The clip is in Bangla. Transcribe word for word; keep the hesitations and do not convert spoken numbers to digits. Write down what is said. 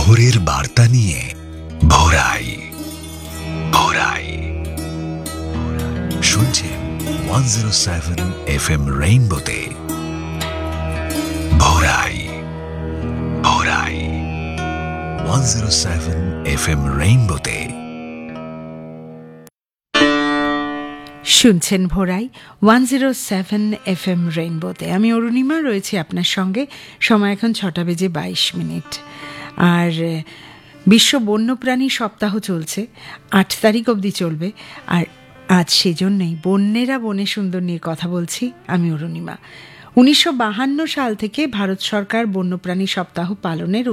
ভোরের বার্তা নিয়ে ভোরাই ভোরাই শুনছেন one zero seven F M রেইনবোতে ভোরাই ভোরাই one zero seven F M রেইনবোতে শুনছেন ভোরাই one zero seven F M রেইনবোতে। আমি অরুণিমা রয়েছি আপনার সঙ্গে। সময় এখন ছটা বেজে বাইশ মিনিট। আর বিশ্ব বন্যপ্রাণী সপ্তাহ চলছে, আট তারিখ অবধি চলবে। আর আজ সেজন্যই বন্যেরা বনে সুন্দর নিয়ে কথা বলছি আমি অরুণিমা। উনিশশো বাহান্ন সাল থেকে ভারত সরকার বন্যপ্রাণী সপ্তাহ পালনের